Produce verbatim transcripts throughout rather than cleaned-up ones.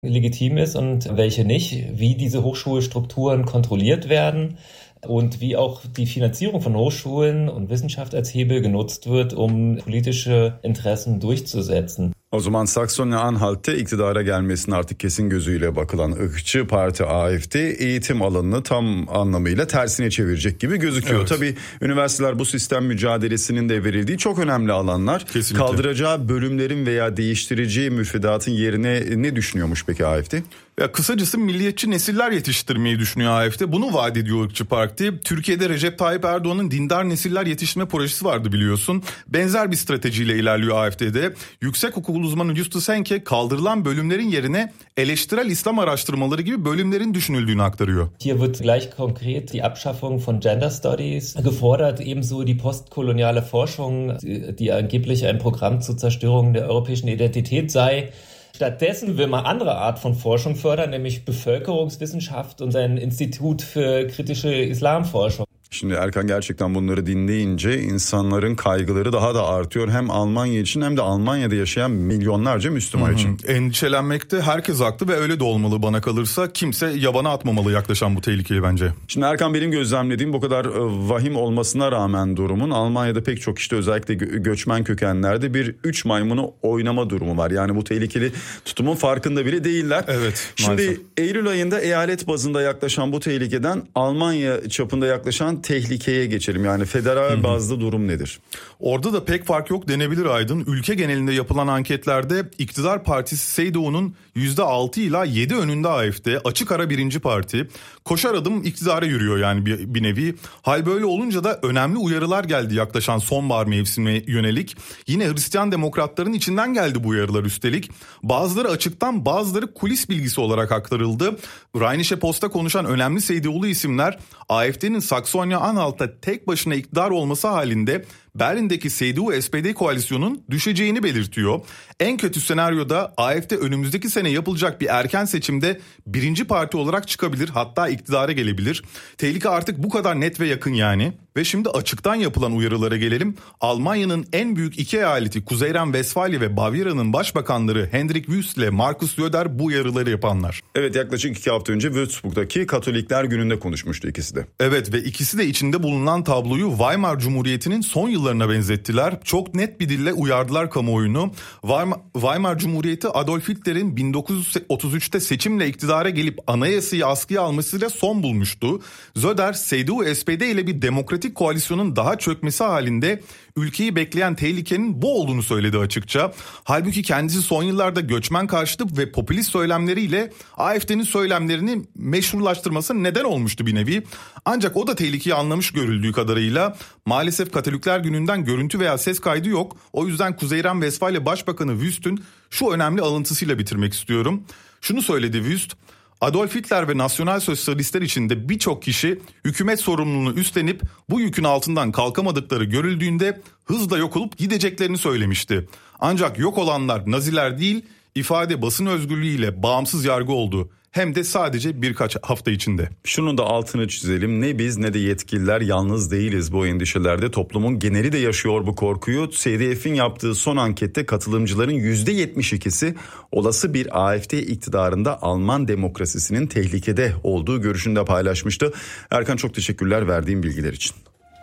legitim ist und welche nicht, wie diese Hochschulstrukturen kontrolliert werden und wie auch die Finanzierung von Hochschulen und Wissenschaft als Hebel genutzt wird, um politische Interessen durchzusetzen. O zaman Saksony-Anhalt'te iktidara gelmesine artık kesin gözüyle bakılan ırkçı parti A F D eğitim alanını tam anlamıyla tersine çevirecek gibi gözüküyor. Evet. Tabii üniversiteler bu sistem mücadelesinin de verildiği çok önemli alanlar. Kesinlikle. Kaldıracağı bölümlerin veya değiştireceği müfredatın yerine ne düşünüyormuş peki A F D? Ya kısacası milliyetçi nesiller yetiştirmeyi düşünüyor A F D. Bunu vaat ediyor ırkçı parti. Türkiye'de Recep Tayyip Erdoğan'ın dindar nesiller yetiştirme projesi vardı biliyorsun. Benzer bir stratejiyle ilerliyor A F D'de. Yüksek hukuk uzmanı Justus Henke kaldırılan bölümlerin yerine eleştirel İslam araştırmaları gibi bölümlerin düşünüldüğünü aktarıyor. Hier wird gleich konkret die Abschaffung von Gender Studies gefordert, ebenso die postkoloniale Forschung, die angeblich ein Programm zur Zerstörung der europäischen Identität sei. Stattdessen will man andere Art von Forschung fördern, nämlich Bevölkerungswissenschaft und ein Institut für kritische Islamforschung. Şimdi Erkan gerçekten bunları dinleyince insanların kaygıları daha da artıyor. Hem Almanya için hem de Almanya'da yaşayan milyonlarca Müslüman Hı-hı. için. Endişelenmekte herkes haklı ve öyle de olmalı bana kalırsa. Kimse yabana atmamalı yaklaşan bu tehlikeli bence. Şimdi Erkan benim gözlemlediğim bu kadar vahim olmasına rağmen durumun Almanya'da pek çok işte özellikle göçmen kökenlerde bir üç maymunu oynama durumu var. Yani bu tehlikeli tutumun farkında bile değiller. Evet. Şimdi maalesef. Eylül ayında eyalet bazında yaklaşan bu tehlikeden Almanya çapında yaklaşan tehlikeye geçelim. Yani federal Hı-hı. bazda durum nedir? Orada da pek fark yok denebilir Aydın. Ülke genelinde yapılan anketlerde iktidar partisi C D U'nun yüzde altı ila yedi önünde A F D. Açık ara birinci parti. Koşar adım iktidara yürüyor yani bir, bir nevi. Hal böyle olunca da önemli uyarılar geldi yaklaşan sonbahar mevsimine yönelik. Yine Hristiyan demokratların içinden geldi bu uyarılar üstelik. Bazıları açıktan bazıları kulis bilgisi olarak aktarıldı. Rheinische Post'ta konuşan önemli C D U'lu isimler A F D'nin Saksony-Anhalt'ta tek başına iktidar olması halinde Berlin'deki C D U S P D koalisyonun düşeceğini belirtiyor. En kötü senaryoda A F D önümüzdeki sene yapılacak bir erken seçimde birinci parti olarak çıkabilir, hatta iktidara gelebilir. Tehlike artık bu kadar net ve yakın yani. Ve şimdi açıktan yapılan uyarılara gelelim. Almanya'nın en büyük iki eyaleti Kuzey Ren-Vesfalya ve Bavyera'nın başbakanları Hendrik Wüst ile Markus Söder bu uyarıları yapanlar. Evet, yaklaşık iki hafta önce Würzburg'daki Katolikler Günü'nde konuşmuştu ikisi de. Evet ve ikisi de içinde bulunan tabloyu Weimar Cumhuriyeti'nin son yıllarına benzettiler. Çok net bir dille uyardılar kamuoyunu. Weimar, Weimar Cumhuriyeti Adolf Hitler'in bin dokuz yüz otuz üçte seçimle iktidara gelip anayasayı askıya almasıyla son bulmuştu. Söder C D U S P D ile bir demokratik koalisyonun daha çökmesi halinde ülkeyi bekleyen tehlikenin bu olduğunu söyledi açıkça. Halbuki kendisi son yıllarda göçmen karşıtı ve popülist söylemleriyle A F D'nin söylemlerini meşrulaştırması neden olmuştu bir nevi. Ancak o da tehlikeyi anlamış görüldüğü kadarıyla. Maalesef Katolikler Günü'nden görüntü veya ses kaydı yok. O yüzden Kuzey Ren-Vesfalya Başbakanı Wüst'ün şu önemli alıntısıyla bitirmek istiyorum. Şunu söyledi Wüst: Adolf Hitler ve nasyonal sosyalistler içinde birçok kişi hükümet sorumluluğunu üstlenip bu yükün altından kalkamadıkları görüldüğünde hızla yok olup gideceklerini söylemişti. Ancak yok olanlar Naziler değil, ifade basın özgürlüğüyle bağımsız yargı oldu. Hem de sadece birkaç hafta içinde. Şunun da altını çizelim. Ne biz ne de yetkililer yalnız değiliz bu endişelerde. Toplumun geneli de yaşıyor bu korkuyu. C D F'in yaptığı son ankette katılımcıların yüzde yetmiş ikisi olası bir A F D iktidarında Alman demokrasisinin tehlikede olduğu görüşünü de paylaşmıştı. Erkan, çok teşekkürler verdiğin bilgiler için.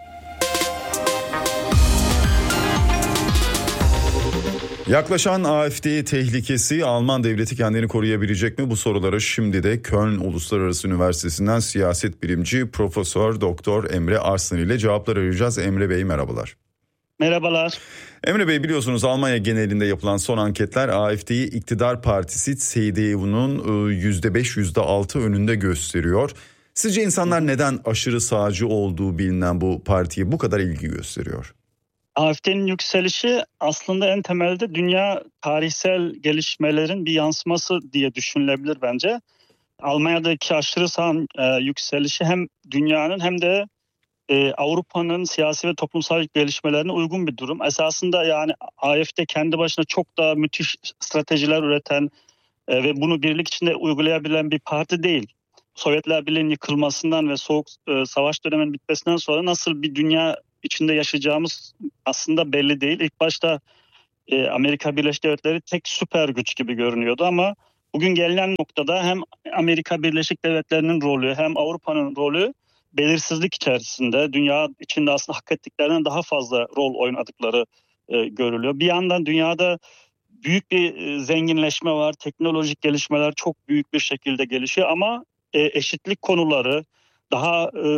Yaklaşan A F D tehlikesi, Alman devleti kendini koruyabilecek mi? Bu soruları şimdi de Köln Uluslararası Üniversitesi'nden siyaset bilimci Profesör Doktor Emre Arslan ile cevaplar arayacağız. Emre Bey, merhabalar. Merhabalar. Emre Bey, biliyorsunuz Almanya genelinde yapılan son anketler A F D'yi iktidar partisi C D U'nun yüzde beş yüzde altı önünde gösteriyor. Sizce insanlar neden aşırı sağcı olduğu bilinen bu partiye bu kadar ilgi gösteriyor? A F D'nin yükselişi aslında en temelde dünya tarihsel gelişmelerin bir yansıması diye düşünülebilir bence. Almanya'daki aşırı sağın e, yükselişi hem dünyanın hem de e, Avrupa'nın siyasi ve toplumsal gelişmelerine uygun bir durum. Esasında yani A F D kendi başına çok daha müthiş stratejiler üreten e, ve bunu birlik içinde uygulayabilen bir parti değil. Sovyetler Birliği'nin yıkılmasından ve Soğuk e, Savaş döneminin bitmesinden sonra nasıl bir dünya içinde yaşayacağımız aslında belli değil. İlk başta e, Amerika Birleşik Devletleri tek süper güç gibi görünüyordu ama bugün gelinen noktada hem Amerika Birleşik Devletleri'nin rolü hem Avrupa'nın rolü belirsizlik içerisinde. Dünya içinde aslında hak ettiklerinden daha fazla rol oynadıkları e, görülüyor. Bir yandan dünyada büyük bir e, zenginleşme var, teknolojik gelişmeler çok büyük bir şekilde gelişiyor ama e, eşitlik konuları, daha e,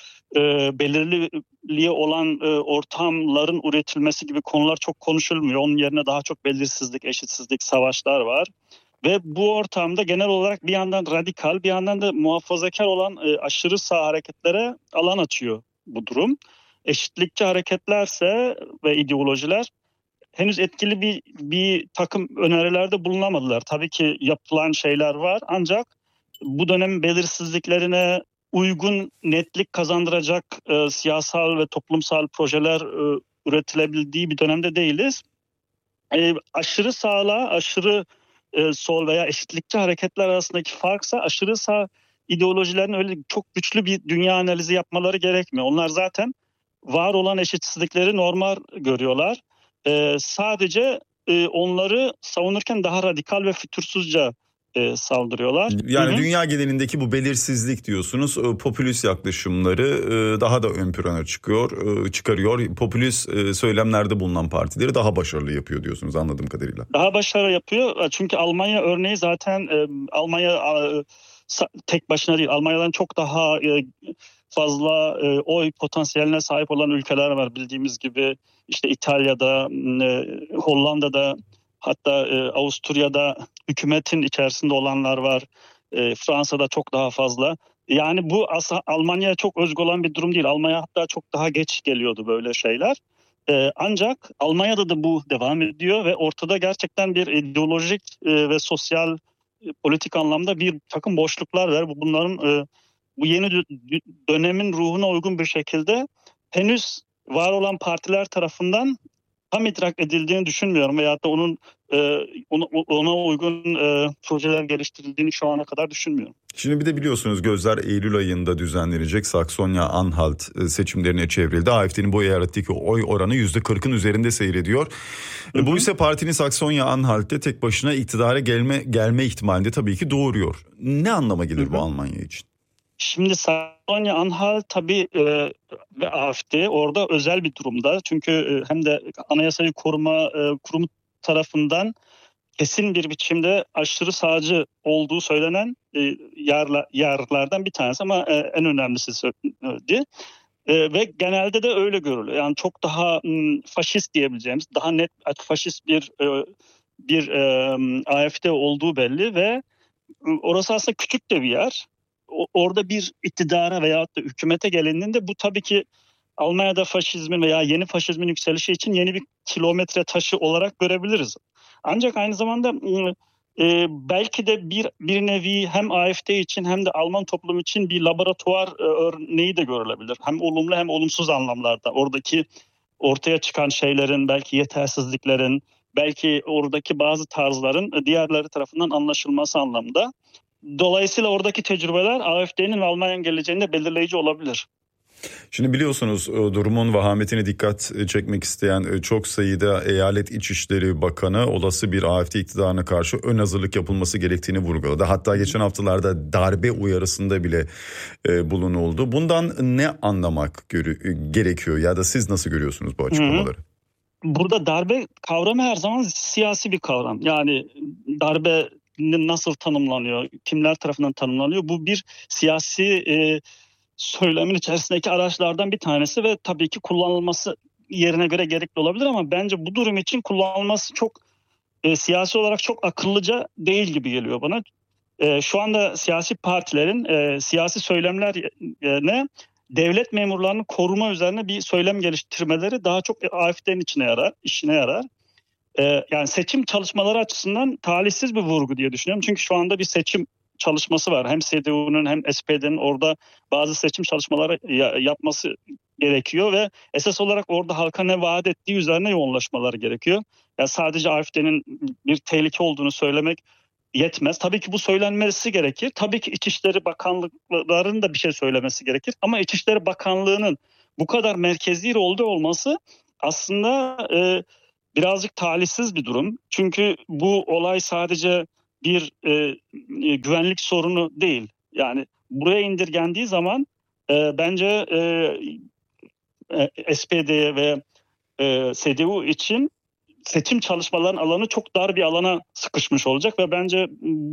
e, belirliliği olan e, ortamların üretilmesi gibi konular çok konuşulmuyor. Onun yerine daha çok belirsizlik, eşitsizlik, savaşlar var. Ve bu ortamda genel olarak bir yandan radikal, bir yandan da muhafazakar olan e, aşırı sağ hareketlere alan açıyor bu durum. Eşitlikçi hareketlerse ve ideolojiler henüz etkili bir bir takım önerilerde bulunamadılar. Tabii ki yapılan şeyler var ancak bu dönemin belirsizliklerine uygun, netlik kazandıracak e, siyasal ve toplumsal projeler e, üretilebildiği bir dönemde değiliz. E, aşırı sağla, aşırı e, sol veya eşitlikçi hareketler arasındaki farksa aşırı sağ ideolojilerin öyle çok güçlü bir dünya analizi yapmaları gerekmiyor. Onlar zaten var olan eşitsizlikleri normal görüyorlar. E, sadece e, onları savunurken daha radikal ve fütursuzca e, saldırıyorlar. Yani Hı-hı. dünya genelindeki bu belirsizlik diyorsunuz, popülist yaklaşımları daha da ön plana çıkıyor, çıkarıyor. Popülist söylemlerde bulunan partileri daha başarılı yapıyor diyorsunuz anladığım kadarıyla. Daha başarılı yapıyor çünkü Almanya örneği zaten e, Almanya e, tek başına değil, Almanya'dan çok daha e, fazla e, oy potansiyeline sahip olan ülkeler var bildiğimiz gibi. İşte İtalya'da, e, Hollanda'da, hatta e, Avusturya'da hükümetin içerisinde olanlar var. E, Fransa'da çok daha fazla. Yani bu aslında Almanya'ya çok özgü olan bir durum değil. Almanya hatta çok daha geç geliyordu böyle şeyler. E, ancak Almanya'da da bu devam ediyor ve ortada gerçekten bir ideolojik e, ve sosyal e, politik anlamda bir takım boşluklar var. Bunların e, bu yeni dönemin ruhuna uygun bir şekilde henüz var olan partiler tarafından tam idrak edildiğini düşünmüyorum veyahut da onun e, ona, ona uygun e, projeler geliştirildiğini şu ana kadar düşünmüyorum. Şimdi bir de biliyorsunuz gözler Eylül ayında düzenlenecek Saksonya-Anhalt seçimlerine çevrildi. A F D'nin bu eyaletteki oy oranı yüzde kırkın üzerinde seyrediyor. Hı hı. Bu ise partinin Saksonya-Anhalt'te tek başına iktidara gelme gelme ihtimalinde tabii ki doğuruyor. Ne anlama gelir hı hı. bu Almanya için? Şimdi Saksonya-Anhalt tabii e, ve A F D orada özel bir durumda. Çünkü e, hem de Anayasayı Koruma e, Kurumu tarafından kesin bir biçimde aşırı sağcı olduğu söylenen e, yerler, yerlerden bir tanesi ama e, en önemlisi söyledi. E, ve genelde de öyle görülüyor. Yani çok daha m, faşist diyebileceğimiz, daha net faşist bir e, bir e, A F D olduğu belli ve orası aslında küçük de bir yer. Orada bir iktidara veyahut da hükümete gelindiğinde bu tabii ki Almanya'da faşizmin veya yeni faşizmin yükselişi için yeni bir kilometre taşı olarak görebiliriz. Ancak aynı zamanda e, belki de bir bir nevi hem A F D için hem de Alman toplum için bir laboratuvar e, örneği de görülebilir. Hem olumlu hem olumsuz anlamlarda. Oradaki ortaya çıkan şeylerin, belki yetersizliklerin, belki oradaki bazı tarzların diğerleri tarafından anlaşılması anlamda. Dolayısıyla oradaki tecrübeler A F D'nin ve Almanya'nın geleceğinde belirleyici olabilir. Şimdi biliyorsunuz durumun vahametine dikkat çekmek isteyen çok sayıda eyalet İçişleri Bakanı olası bir A F D iktidarına karşı ön hazırlık yapılması gerektiğini vurguladı. Hatta geçen haftalarda darbe uyarısında bile bulunuldu. Bundan ne anlamak gerekiyor ya da siz nasıl görüyorsunuz bu açıklamaları? Burada darbe kavramı her zaman siyasi bir kavram. Yani darbe nasıl tanımlanıyor, kimler tarafından tanımlanıyor? Bu bir siyasi e, söylemin içerisindeki araçlardan bir tanesi ve tabii ki kullanılması yerine göre gerekli olabilir ama bence bu durum için kullanılması çok e, siyasi olarak çok akıllıca değil gibi geliyor bana. E, şu anda siyasi partilerin e, siyasi söylemler yerine devlet memurlarını koruma üzerine bir söylem geliştirmeleri daha çok A F D'nin içine yarar, işine yarar. Yani seçim çalışmaları açısından talihsiz bir vurgu diye düşünüyorum. Çünkü şu anda bir seçim çalışması var. Hem C D U'nun hem S P D'nin orada bazı seçim çalışmaları yapması gerekiyor ve esas olarak orada halka ne vaat ettiği üzerine yoğunlaşmaları gerekiyor. Yani sadece A F D'nin bir tehlike olduğunu söylemek yetmez. Tabii ki bu söylenmesi gerekir. Tabii ki İçişleri Bakanlıklarının da bir şey söylemesi gerekir. Ama İçişleri Bakanlığı'nın bu kadar merkezi rolde olması aslında e, birazcık talihsiz bir durum. Çünkü bu olay sadece bir e, e, güvenlik sorunu değil. Yani buraya indirgendiği zaman e, bence e, e, S P D ve e, S D U için seçim çalışmaların alanı çok dar bir alana sıkışmış olacak ve bence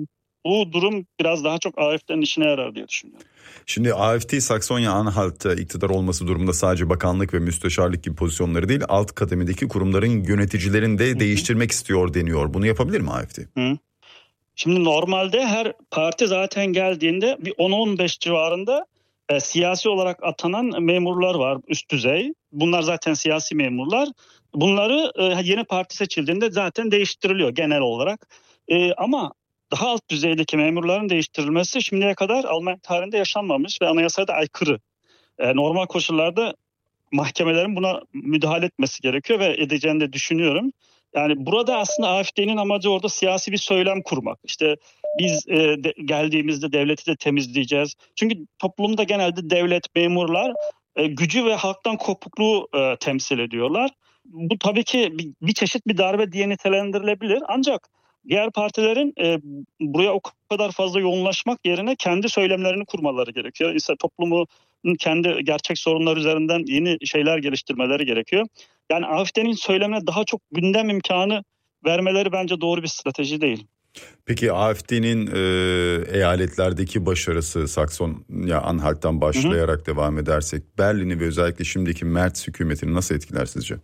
bu durum biraz daha çok A F D'nin işine yarar diye düşünüyorum. Şimdi A F D Saksonya-Anhalt'ta iktidar olması durumunda sadece bakanlık ve müsteşarlık gibi pozisyonları değil, alt kademedeki kurumların yöneticilerini de Hı-hı. değiştirmek istiyor deniyor. Bunu yapabilir mi A F D? Hı. Şimdi normalde her parti zaten geldiğinde bir on on beş civarında e, siyasi olarak atanan memurlar var üst düzey. Bunlar zaten siyasi memurlar. Bunları e, yeni parti seçildiğinde zaten değiştiriliyor genel olarak. E, ama daha alt düzeydeki memurların değiştirilmesi şimdiye kadar Almanya tarihinde yaşanmamış ve anayasaya da aykırı. E, normal koşullarda mahkemelerin buna müdahale etmesi gerekiyor ve edeceğini de düşünüyorum. Yani burada aslında A F D'nin amacı orada siyasi bir söylem kurmak. İşte biz e, de, geldiğimizde devleti de temizleyeceğiz. Çünkü toplumda genelde devlet, memurlar e, gücü ve halktan kopukluğu e, temsil ediyorlar. Bu tabii ki bir, bir çeşit bir darbe diye nitelendirilebilir. Ancak diğer partilerin e, buraya o kadar fazla yoğunlaşmak yerine kendi söylemlerini kurmaları gerekiyor. İşte toplumu kendi gerçek sorunlar üzerinden yeni şeyler geliştirmeleri gerekiyor. Yani A F D'nin söylemine daha çok gündem imkanı vermeleri bence doğru bir strateji değil. Peki A F D'nin e, eyaletlerdeki başarısı Saksonya-Anhalt'tan başlayarak hı hı. devam edersek Berlin'i ve özellikle şimdiki Merz hükümetini nasıl etkiler sizce?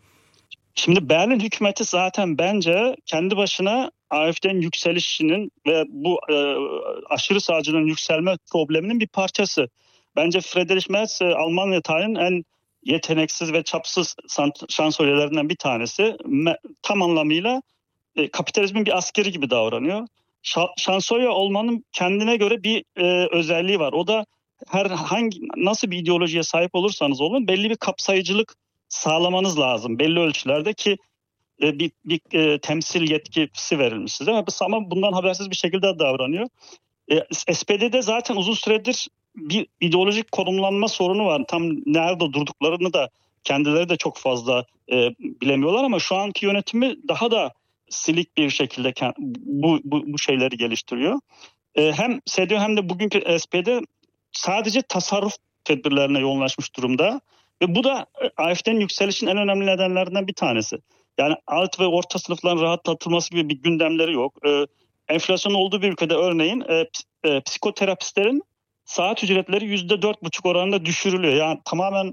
Şimdi Berlin hükümeti zaten bence kendi başına A F D'nin yükselişinin ve bu e, aşırı sağcının yükselme probleminin bir parçası. Bence Friedrich Merz Almanya tarihinin en yeteneksiz ve çapsız şansölyelerinden bir tanesi. Tam anlamıyla e, kapitalizmin bir askeri gibi davranıyor. Şansölye olmanın kendine göre bir e, özelliği var. O da her hangi nasıl bir ideolojiye sahip olursanız olun belli bir kapsayıcılık sağlamanız lazım. Belli ölçülerde ki e, bir, bir e, temsil yetkisi verilmiş size ama bundan habersiz bir şekilde davranıyor. E, S P D'de zaten uzun süredir bir ideolojik konumlanma sorunu var. Tam nerede durduklarını da kendileri de çok fazla e, bilemiyorlar ama şu anki yönetimi daha da silik bir şekilde bu, bu, bu şeyleri geliştiriyor. E, hem S D U hem de bugünkü S P D sadece tasarruf tedbirlerine yoğunlaşmış durumda ve bu da A F D'nin yükselişinin en önemli nedenlerinden bir tanesi. Yani alt ve orta sınıfların rahatlatılması gibi bir gündemleri yok. E, enflasyon olduğu bir ülkede örneğin e, e, psikoterapistlerin saat ücretleri yüzde dört buçuk oranında düşürülüyor. Yani tamamen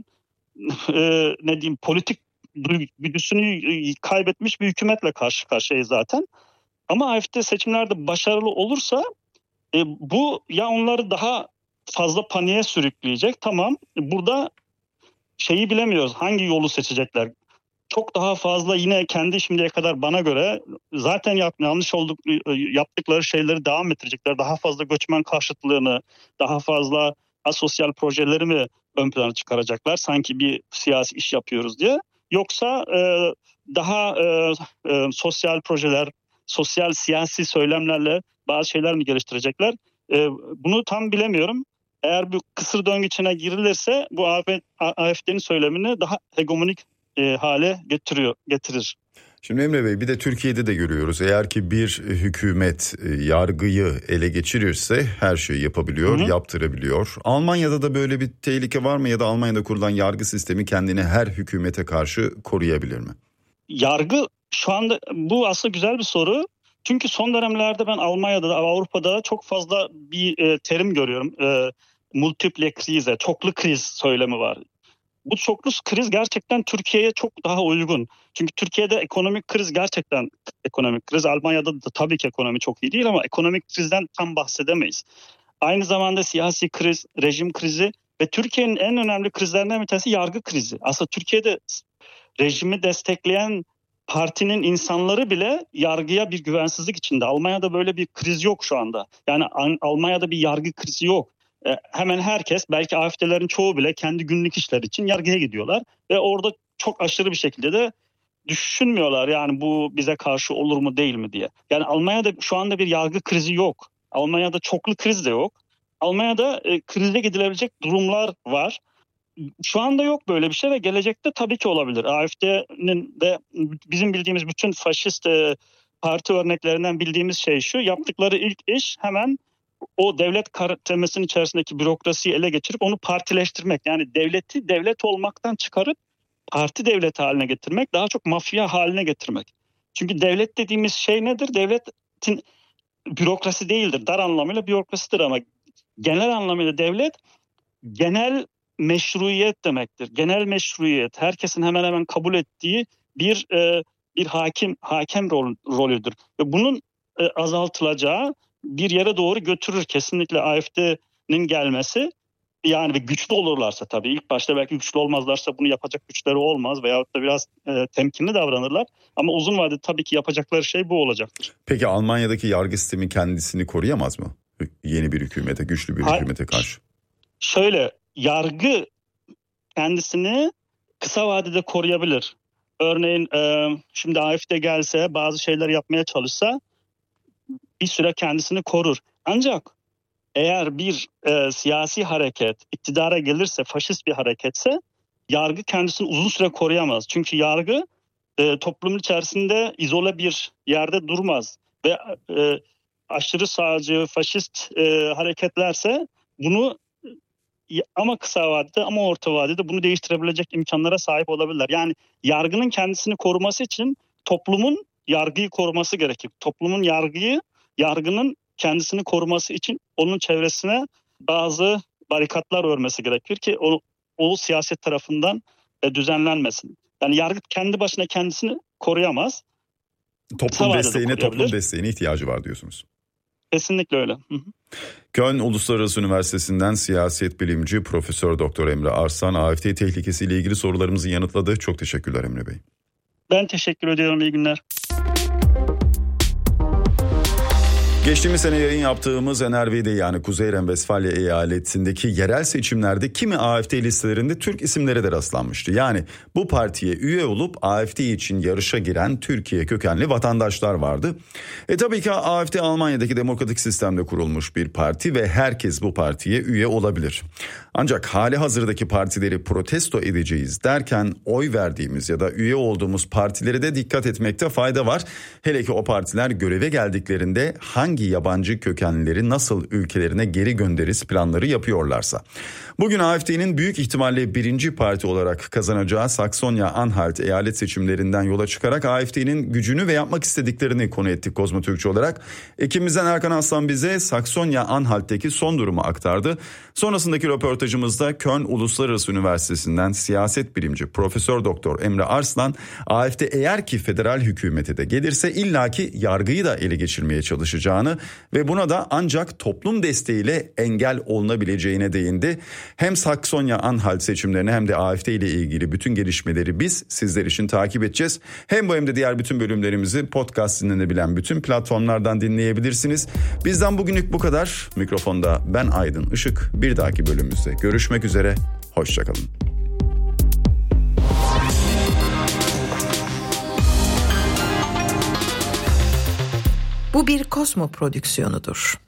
e, ne diyeyim politik güdüsünü kaybetmiş bir hükümetle karşı karşıyayız zaten. Ama A F D seçimlerde başarılı olursa e, bu ya onları daha fazla paniğe sürükleyecek. Tamam, burada şeyi bilemiyoruz. Hangi yolu seçecekler? Çok daha fazla yine kendi şimdiye kadar bana göre zaten yap, yanlış olduk, yaptıkları şeyleri devam ettirecekler. Daha fazla göçmen karşıtlığını, daha fazla asosyal projeleri mi ön plana çıkaracaklar? Sanki bir siyasi iş yapıyoruz diye. Yoksa e, daha e, e, sosyal projeler, sosyal siyasi söylemlerle bazı şeyler mi geliştirecekler? E, bunu tam bilemiyorum. Eğer bir kısır döngü içine girilirse bu A F D'nin söylemini daha hegemonik e, hale getiriyor, getirir. Şimdi Emre Bey, bir de Türkiye'de de görüyoruz. Eğer ki bir hükümet yargıyı ele geçirirse her şeyi yapabiliyor, hı hı. yaptırabiliyor. Almanya'da da böyle bir tehlike var mı ya da Almanya'da kurulan yargı sistemi kendini her hükümete karşı koruyabilir mi? Yargı şu anda bu aslında güzel bir soru. Çünkü son dönemlerde ben Almanya'da da Avrupa'da da çok fazla bir e, terim görüyorum. E, multiple krize, çoklu kriz söylemi var. Bu çoklu kriz gerçekten Türkiye'ye çok daha uygun. Çünkü Türkiye'de ekonomik kriz gerçekten ekonomik kriz. Almanya'da da tabii ki ekonomi çok iyi değil ama ekonomik krizden tam bahsedemeyiz. Aynı zamanda siyasi kriz, rejim krizi ve Türkiye'nin en önemli krizlerinden bir tanesi yargı krizi. Aslında Türkiye'de rejimi destekleyen partinin insanları bile yargıya bir güvensizlik içinde. Almanya'da böyle bir kriz yok şu anda. Yani Almanya'da bir yargı krizi yok. Hemen herkes, belki A F D'lerin çoğu bile kendi günlük işler için yargıya gidiyorlar. Ve orada çok aşırı bir şekilde de düşünmüyorlar yani bu bize karşı olur mu değil mi diye. Yani Almanya'da şu anda bir yargı krizi yok. Almanya'da çoklu kriz de yok. Almanya'da e, krize gidilebilecek durumlar var. Şu anda yok böyle bir şey ve gelecekte tabii ki olabilir. A F D'nin de bizim bildiğimiz bütün faşist e, parti örneklerinden bildiğimiz şey şu: yaptıkları ilk iş hemen o devlet karakterisinin içerisindeki bürokrasiyi ele geçirip onu partileştirmek. Yani devleti devlet olmaktan çıkarıp parti devleti haline getirmek, daha çok mafya haline getirmek. Çünkü devlet dediğimiz şey nedir? Devletin bürokrasi değildir. Dar anlamıyla bürokrasidir ama genel anlamıyla devlet genel meşruiyet demektir. Genel meşruiyet, herkesin hemen hemen kabul ettiği bir e, bir hakim hakem rol, rolüdür. Ve bunun e, azaltılacağı bir yere doğru götürür kesinlikle A F D'nin gelmesi. Yani ve güçlü olurlarsa tabii, ilk başta belki güçlü olmazlarsa bunu yapacak güçleri olmaz veyahut da biraz e, temkinli davranırlar. Ama uzun vadede tabii ki yapacakları şey bu olacaktır. Peki Almanya'daki yargı sistemi kendisini koruyamaz mı? Yeni bir hükümete, güçlü bir Hayır, hükümete karşı. Şöyle, yargı kendisini kısa vadede koruyabilir. Örneğin e, şimdi A F D gelse, bazı şeyler yapmaya çalışsa bir süre kendisini korur. Ancak eğer bir e, siyasi hareket iktidara gelirse, faşist bir hareketse, yargı kendisini uzun süre koruyamaz. Çünkü yargı e, toplum içerisinde izole bir yerde durmaz. Ve e, aşırı sağcı, faşist e, hareketlerse bunu ama kısa vadede ama orta vadede bunu değiştirebilecek imkanlara sahip olabilirler. Yani yargının kendisini koruması için toplumun yargıyı koruması gerekir. Toplumun yargıyı, yargının kendisini koruması için onun çevresine bazı barikatlar örmesi gerekir ki o, o siyaset tarafından e, düzenlenmesin. Yani yargı kendi başına kendisini koruyamaz. Toplum desteğine, toplum desteğine ihtiyacı var diyorsunuz. Kesinlikle öyle. Hı hı. Köln Uluslararası Üniversitesi'nden siyaset bilimci Profesör Doktor Emre Arslan A F D tehlikesiyle ilgili sorularımızı yanıtladı. Çok teşekkürler Emre Bey. Ben teşekkür ediyorum. İyi günler. Geçtiğimiz sene yayın yaptığımız N R V'de, yani Kuzey Ren-Vesfalya eyaletindeki yerel seçimlerde kimi A F D listelerinde Türk isimlere de rastlanmıştı. Yani bu partiye üye olup A F D için yarışa giren Türkiye kökenli vatandaşlar vardı. E tabii ki A F D Almanya'daki demokratik sistemde kurulmuş bir parti ve herkes bu partiye üye olabilir. Ancak hali hazırdaki partileri protesto edeceğiz derken oy verdiğimiz ya da üye olduğumuz partilere de dikkat etmekte fayda var. Hele ki o partiler göreve geldiklerinde hangi yabancı kökenlileri nasıl ülkelerine geri göndeririz planları yapıyorlarsa. Bugün A F D'nin büyük ihtimalle birinci parti olarak kazanacağı Saksonya-Anhalt eyalet seçimlerinden yola çıkarak A F D'nin gücünü ve yapmak istediklerini konu ettik Kozmo Türkçe olarak. Ekibimizden Erkan Aslan bize Saksonya-Anhalt'teki son durumu aktardı. Sonrasındaki röportajımızda Köln Uluslararası Üniversitesi'nden siyaset bilimci Profesör Doktor Emre Arslan, A F D eğer ki federal hükümete de gelirse illaki yargıyı da ele geçirmeye çalışacağını ve buna da ancak toplum desteğiyle engel olunabileceğine değindi. Hem Saksonya-Anhalt seçimlerini hem de A F D ile ilgili bütün gelişmeleri biz sizler için takip edeceğiz. Hem bu hem de diğer bütün bölümlerimizi podcast dinlenebilen bütün platformlardan dinleyebilirsiniz. Bizden bugünlük bu kadar. Mikrofonda ben Aydın Işık. Bir dahaki bölümümüzde görüşmek üzere. Hoşçakalın. Bu bir Kozmo prodüksiyonudur.